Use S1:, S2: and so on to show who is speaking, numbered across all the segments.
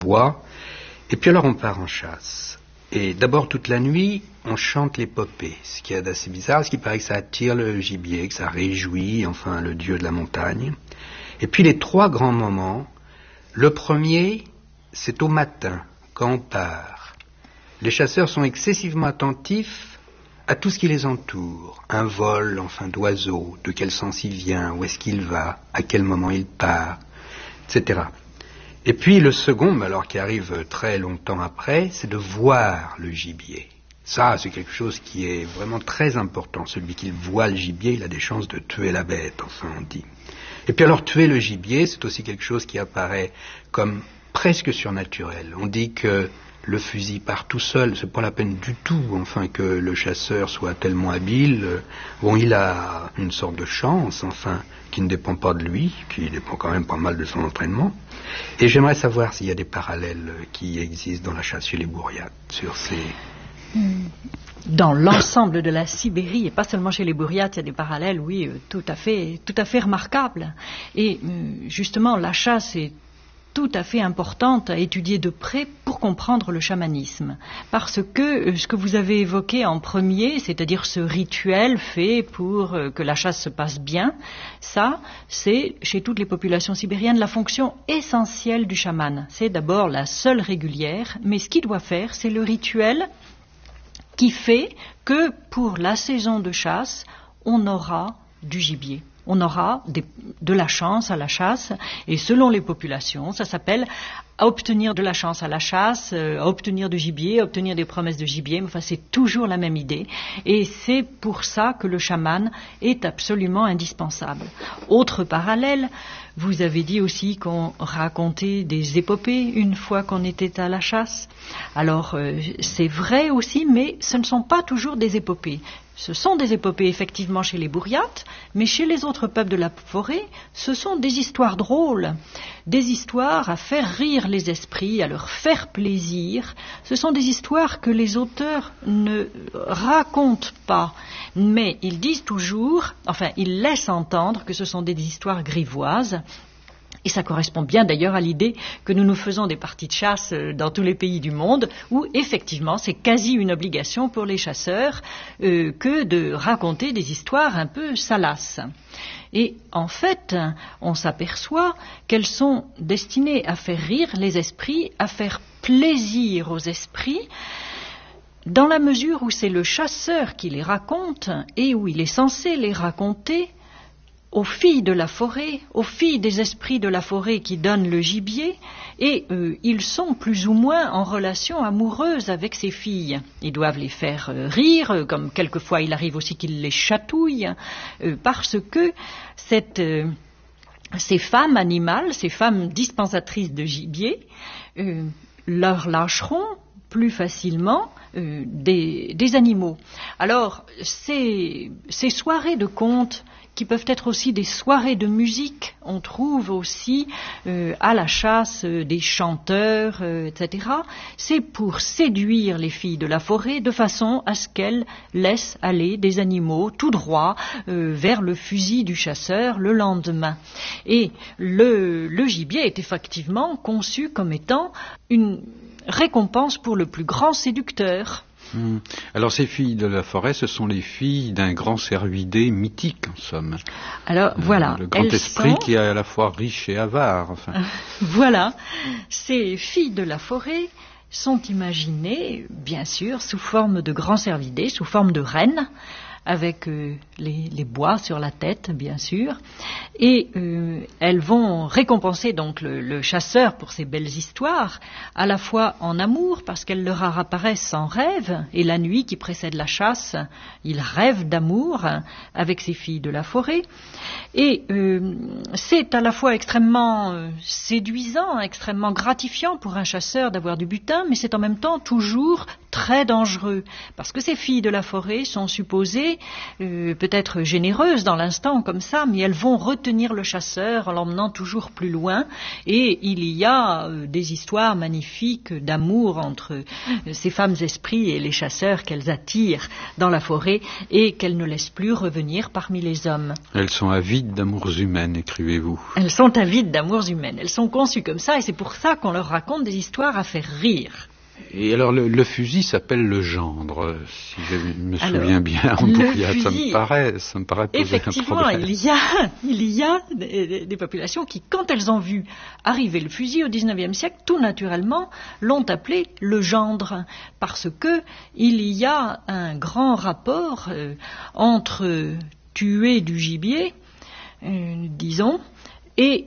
S1: bois. Et puis alors on part en chasse. Et d'abord toute la nuit, on chante l'épopée, ce qui est assez bizarre, parce qu'il paraît que ça attire le gibier, que ça réjouit, enfin, le dieu de la montagne. Et puis les 3 grands moments, le premier, c'est au matin, quand on part. Les chasseurs sont excessivement attentifs à tout ce qui les entoure. Un vol, enfin, d'oiseau, de quel sens il vient, où est-ce qu'il va, à quel moment il part, etc. Et puis le second, alors qui arrive très longtemps après, c'est de voir le gibier. Ça, c'est quelque chose qui est vraiment très important. Celui qui voit le gibier, il a des chances de tuer la bête, enfin on dit. Et puis alors tuer le gibier, c'est aussi quelque chose qui apparaît comme presque surnaturel. On dit que le fusil part tout seul, c'est pas la peine du tout, enfin, que le chasseur soit tellement habile. Bon, il a une sorte de chance, enfin, qui ne dépend pas de lui, qui dépend quand même pas mal de son entraînement. Et j'aimerais savoir s'il y a des parallèles qui existent dans la chasse chez les bourriates, sur ces...
S2: Dans l'ensemble de la Sibérie, et pas seulement chez les bourriates, il y a des parallèles, oui, tout à fait remarquables. Et justement, la chasse est tout à fait importante à étudier de près pour comprendre le chamanisme. Parce que ce que vous avez évoqué en premier, c'est-à-dire ce rituel fait pour que la chasse se passe bien, ça, c'est chez toutes les populations sibériennes la fonction essentielle du chaman. C'est d'abord la seule régulière, mais ce qu'il doit faire, c'est le rituel qui fait que pour la saison de chasse, on aura du gibier. On aura de la chance à la chasse, et selon les populations, ça s'appelle à obtenir de la chance à la chasse, à obtenir du gibier, à obtenir des promesses de gibier, mais enfin c'est toujours la même idée, et c'est pour ça que le chaman est absolument indispensable. Autre parallèle, vous avez dit aussi qu'on racontait des épopées une fois qu'on était à la chasse. Alors c'est vrai aussi, mais ce ne sont pas toujours des épopées. Ce sont des épopées effectivement chez les bourriates, mais chez les autres peuples de la forêt, ce sont des histoires drôles, des histoires à faire rire les esprits, à leur faire plaisir. Ce sont des histoires que les auteurs ne racontent pas, mais ils disent toujours, enfin ils laissent entendre que ce sont des histoires grivoises. Et ça correspond bien d'ailleurs à l'idée que nous nous faisons des parties de chasse dans tous les pays du monde, où effectivement c'est quasi une obligation pour les chasseurs que de raconter des histoires un peu salaces. Et en fait, on s'aperçoit qu'elles sont destinées à faire rire les esprits, à faire plaisir aux esprits, dans la mesure où c'est le chasseur qui les raconte et où il est censé les raconter aux filles de la forêt, aux filles des esprits de la forêt qui donnent le gibier, et ils sont plus ou moins en relation amoureuse avec ces filles. Ils doivent les faire rire, comme quelquefois il arrive aussi qu'ils les chatouillent, parce que ces femmes animales, ces femmes dispensatrices de gibier, leur lâcheront plus facilement des animaux. Alors, ces soirées de contes, qui peuvent être aussi des soirées de musique, on trouve aussi à la chasse des chanteurs, etc. C'est pour séduire les filles de la forêt de façon à ce qu'elles laissent aller des animaux tout droit vers le fusil du chasseur le lendemain. Et le gibier est effectivement conçu comme étant une récompense pour le plus grand séducteur.
S3: Alors ces filles de la forêt, ce sont les filles d'un grand cervidé mythique, en somme.
S2: Alors voilà,
S3: le grand esprit qui est à la fois riche et avare. Enfin.
S2: Voilà, ces filles de la forêt sont imaginées, bien sûr, sous forme de grands cervidés, sous forme de reines, avec les bois sur la tête, bien sûr, et elles vont récompenser donc le chasseur pour ces belles histoires, à la fois en amour, parce qu'elles leur apparaissent en rêve, et la nuit qui précède la chasse, il rêve d'amour avec ces filles de la forêt, et c'est à la fois extrêmement séduisant, extrêmement gratifiant pour un chasseur d'avoir du butin, mais c'est en même temps toujours très dangereux, parce que ces filles de la forêt sont supposées peut-être généreuses dans l'instant comme ça, mais elles vont retenir le chasseur en l'emmenant toujours plus loin, et il y a des histoires magnifiques d'amour entre ces femmes esprits et les chasseurs qu'elles attirent dans la forêt et qu'elles ne laissent plus revenir parmi les hommes.
S3: Elles sont avides d'amours humaines, écrivez-vous.
S2: Elles sont avides d'amours humaines, elles sont conçues comme ça, et c'est pour ça qu'on leur raconte des histoires à faire rire.
S3: Et alors le fusil s'appelle le gendre, si je me souviens bien, en Bourriade, ça me paraît poser
S2: effectivement,
S3: un problème.
S2: il y a des populations qui, quand elles ont vu arriver le fusil au XIXe siècle, tout naturellement l'ont appelé le gendre, parce que il y a un grand rapport entre tuer du gibier, disons, et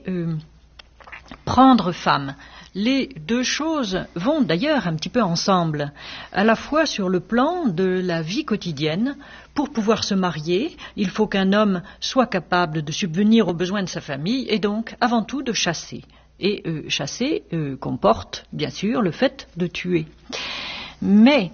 S2: prendre femme. Les deux choses vont d'ailleurs un petit peu ensemble, à la fois sur le plan de la vie quotidienne. Pour pouvoir se marier, il faut qu'un homme soit capable de subvenir aux besoins de sa famille et donc avant tout de chasser. Et chasser comporte bien sûr le fait de tuer. Mais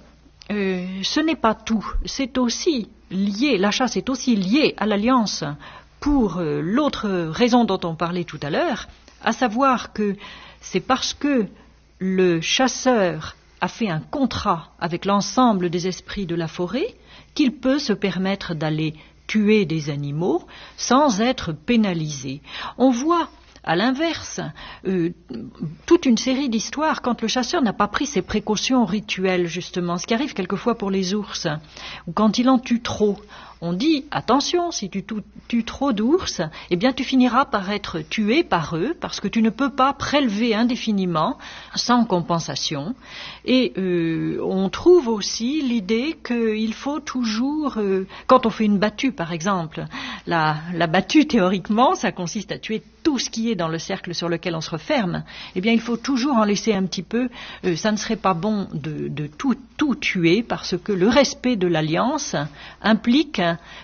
S2: ce n'est pas tout, c'est aussi lié, la chasse est aussi liée à l'alliance pour l'autre raison dont on parlait tout à l'heure, à savoir que c'est parce que le chasseur a fait un contrat avec l'ensemble des esprits de la forêt qu'il peut se permettre d'aller tuer des animaux sans être pénalisé. On voit à l'inverse toute une série d'histoires quand le chasseur n'a pas pris ses précautions rituelles, justement, ce qui arrive quelquefois pour les ours, ou quand il en tue trop. On dit, attention, si tu tues trop d'ours, eh bien tu finiras par être tué par eux, parce que tu ne peux pas prélever indéfiniment, sans compensation. Et on trouve aussi l'idée qu'il faut toujours, quand on fait une battue par exemple, la battue théoriquement, ça consiste à tuer tout ce qui est dans le cercle sur lequel on se referme, eh bien il faut toujours en laisser un petit peu, ça ne serait pas bon de tout tuer, parce que le respect de l'alliance implique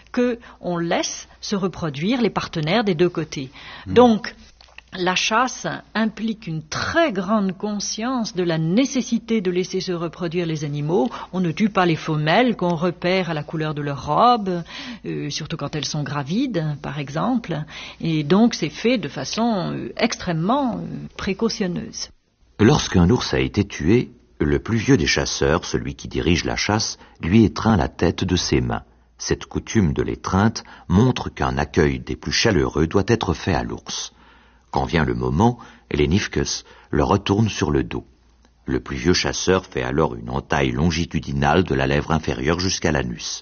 S2: qu'on laisse se reproduire les partenaires des deux côtés. Donc, la chasse implique une très grande conscience de la nécessité de laisser se reproduire les animaux. On ne tue pas les femelles qu'on repère à la couleur de leur robe, surtout quand elles sont gravides, par exemple. Et donc, c'est fait de façon extrêmement précautionneuse.
S4: Lorsqu'un ours a été tué, le plus vieux des chasseurs, celui qui dirige la chasse, lui étreint la tête de ses mains. Cette coutume de l'étreinte montre qu'un accueil des plus chaleureux doit être fait à l'ours. Quand vient le moment, les Nifkes le retournent sur le dos. Le plus vieux chasseur fait alors une entaille longitudinale de la lèvre inférieure jusqu'à l'anus.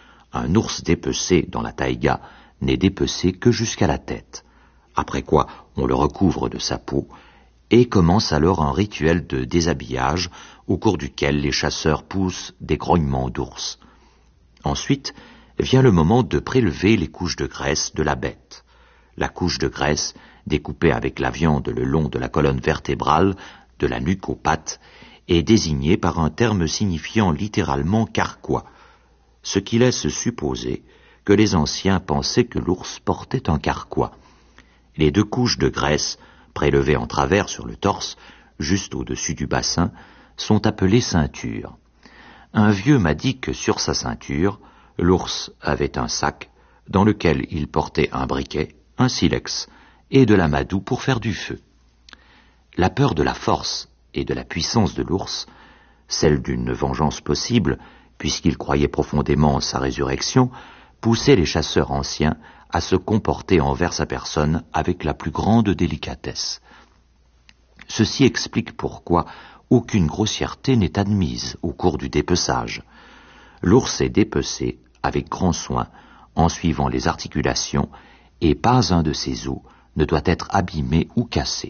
S4: Un ours dépecé dans la taïga n'est dépecé que jusqu'à la tête, après quoi on le recouvre de sa peau, et commence alors un rituel de déshabillage au cours duquel les chasseurs poussent des grognements d'ours. Ensuite vient le moment de prélever les couches de graisse de la bête. La couche de graisse, découpée avec la viande le long de la colonne vertébrale, de la nuque aux pattes, est désignée par un terme signifiant littéralement carquois, ce qui laisse supposer que les anciens pensaient que l'ours portait un carquois. Les deux couches de graisse, prélevées en travers sur le torse, juste au-dessus du bassin, sont appelées ceintures. Un vieux m'a dit que sur sa ceinture, l'ours avait un sac dans lequel il portait un briquet, un silex et de l'amadou pour faire du feu. La peur de la force et de la puissance de l'ours, celle d'une vengeance possible, puisqu'il croyait profondément en sa résurrection, poussait les chasseurs anciens à se comporter envers sa personne avec la plus grande délicatesse. Ceci explique pourquoi aucune grossièreté n'est admise au cours du dépeçage. L'ours est dépecé avec grand soin, en suivant les articulations, et pas un de ses os ne doit être abîmé ou cassé.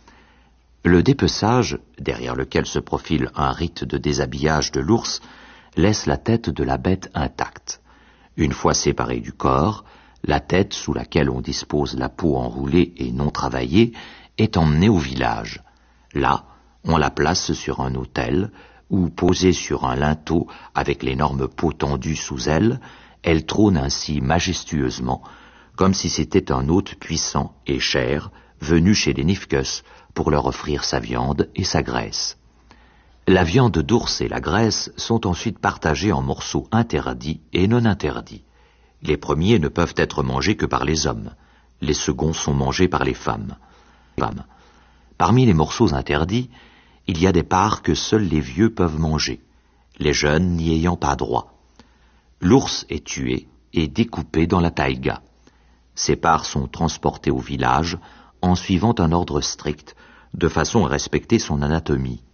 S4: Le dépeçage, derrière lequel se profile un rite de déshabillage de l'ours, laisse la tête de la bête intacte. Une fois séparée du corps, la tête sous laquelle on dispose la peau enroulée et non travaillée est emmenée au village. Là, on la place sur un autel ou posée sur un linteau avec l'énorme peau tendue sous elle, elle trône ainsi majestueusement, comme si c'était un hôte puissant et cher venu chez les Nifkes pour leur offrir sa viande et sa graisse. La viande d'ours et la graisse sont ensuite partagées en morceaux interdits et non interdits. Les premiers ne peuvent être mangés que par les hommes. Les seconds sont mangés par les femmes. Parmi les morceaux interdits, il y a des parts que seuls les vieux peuvent manger, les jeunes n'y ayant pas droit. L'ours est tué et découpé dans la taïga. Ces parts sont transportées au village en suivant un ordre strict, de façon à respecter son anatomie.